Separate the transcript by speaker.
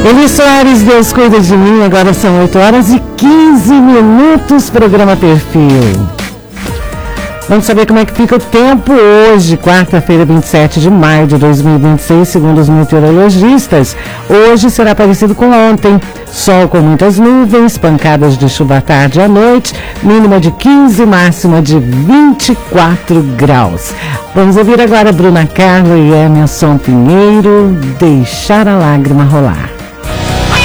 Speaker 1: Eli Soares, Deus cuida de mim. Agora são 8h15, programa Perfil. Vamos saber como é que fica o tempo hoje, quarta-feira, 27 de maio de 2026, segundo os meteorologistas. Hoje será parecido com ontem. Sol com muitas nuvens, pancadas de chuva à tarde e à noite, mínima de 15, máxima de 24 graus. Vamos ouvir agora Bruna Carla e Emerson Pinheiro, Deixar a Lágrima Rolar.